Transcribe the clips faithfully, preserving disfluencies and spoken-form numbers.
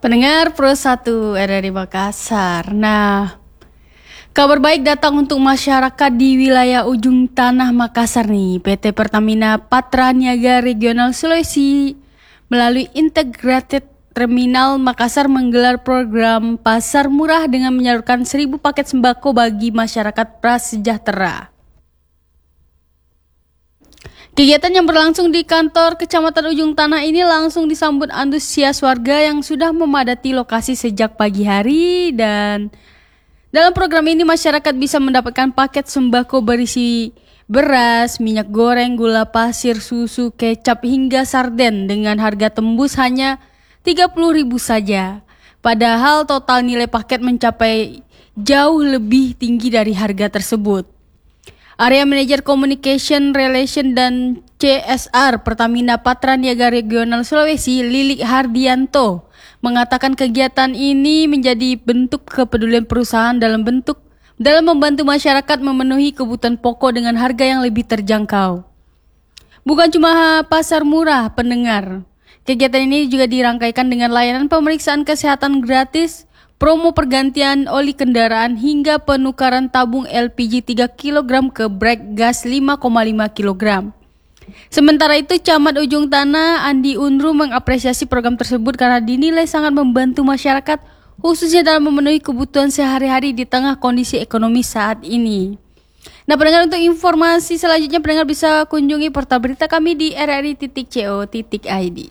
Pendengar Pro satu R R I Makassar. Nah, kabar baik datang untuk masyarakat di wilayah ujung tanah Makassar nih. P T Pertamina Patra Niaga Regional Sulawesi melalui Integrated Terminal Makassar menggelar program Pasar Murah dengan menyalurkan seribu paket sembako bagi masyarakat prasejahtera. Kegiatan yang berlangsung di kantor Kecamatan Ujung Tanah ini langsung disambut antusias warga yang sudah memadati lokasi sejak pagi hari, dan dalam program ini masyarakat bisa mendapatkan paket sembako berisi beras, minyak goreng, gula pasir, susu, kecap hingga sarden dengan harga tembus hanya tiga puluh ribu saja. Padahal total nilai paket mencapai jauh lebih tinggi dari harga tersebut. Area Manajer Communication Relation dan C S R Pertamina Patra Niaga Regional Sulawesi, Lilik Hardianto, mengatakan kegiatan ini menjadi bentuk kepedulian perusahaan dalam bentuk dalam membantu masyarakat memenuhi kebutuhan pokok dengan harga yang lebih terjangkau. Bukan cuma pasar murah, pendengar. Kegiatan ini juga dirangkaikan dengan layanan pemeriksaan kesehatan gratis, promo pergantian oli kendaraan hingga penukaran tabung L P G tiga kilogram ke brek gas lima koma lima kilogram. Sementara itu, Camat Ujung Tanah Andi Unru mengapresiasi program tersebut karena dinilai sangat membantu masyarakat, khususnya dalam memenuhi kebutuhan sehari-hari di tengah kondisi ekonomi saat ini. Nah, pendengar, untuk informasi selanjutnya pendengar bisa kunjungi portal berita kami di r r i titik co titik i d.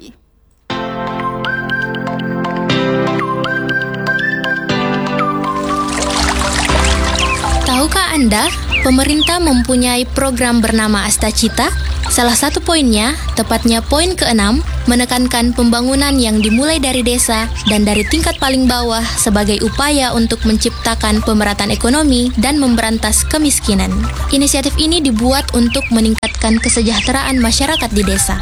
Tahukah Anda, pemerintah mempunyai program bernama Astacita? Salah satu poinnya, tepatnya poin keenam, menekankan pembangunan yang dimulai dari desa dan dari tingkat paling bawah sebagai upaya untuk menciptakan pemerataan ekonomi dan memberantas kemiskinan. Inisiatif ini dibuat untuk meningkatkan kesejahteraan masyarakat di desa.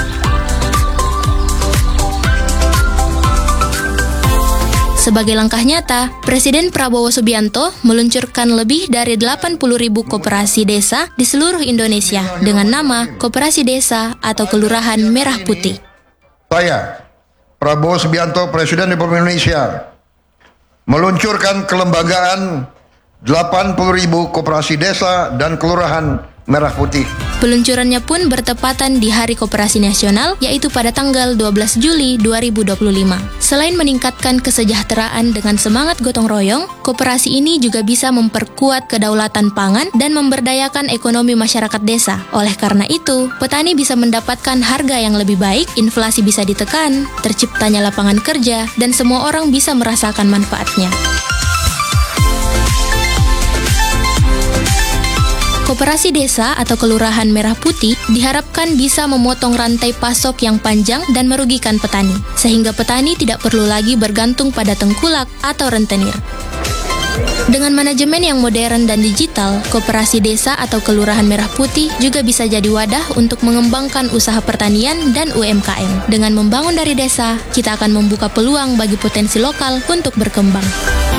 Sebagai langkah nyata, Presiden Prabowo Subianto meluncurkan lebih dari delapan puluh ribu koperasi desa di seluruh Indonesia dengan nama Koperasi Desa atau Kelurahan Merah Putih. Saya, Prabowo Subianto, Presiden Republik Indonesia, meluncurkan kelembagaan delapan puluh ribu koperasi desa dan kelurahan Merah Putih. Peluncurannya pun bertepatan di Hari Koperasi Nasional, yaitu pada tanggal dua belas Juli dua ribu dua puluh lima. Selain meningkatkan kesejahteraan dengan semangat gotong royong, koperasi ini juga bisa memperkuat kedaulatan pangan dan memberdayakan ekonomi masyarakat desa. Oleh karena itu, petani bisa mendapatkan harga yang lebih baik, inflasi bisa ditekan, terciptanya lapangan kerja, dan semua orang bisa merasakan manfaatnya. Koperasi desa atau kelurahan Merah Putih diharapkan bisa memotong rantai pasok yang panjang dan merugikan petani, sehingga petani tidak perlu lagi bergantung pada tengkulak atau rentenir. Dengan manajemen yang modern dan digital, koperasi desa atau kelurahan Merah Putih juga bisa jadi wadah untuk mengembangkan usaha pertanian dan U M K M. Dengan membangun dari desa, kita akan membuka peluang bagi potensi lokal untuk berkembang.